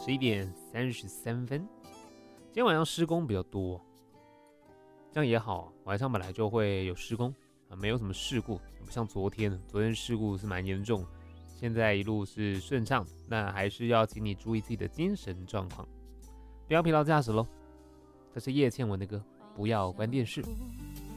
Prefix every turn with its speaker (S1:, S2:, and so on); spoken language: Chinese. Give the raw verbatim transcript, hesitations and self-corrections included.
S1: 十一点三十三分。今天晚上施工比较多，这样也好，晚上本来就会有施工啊，没有什么事故，不像昨天，昨天事故是蛮严重，现在一路是顺畅的，那还是要请你注意自己的精神状况，不要疲劳驾驶咯。这是叶倩文的歌，不要关电视。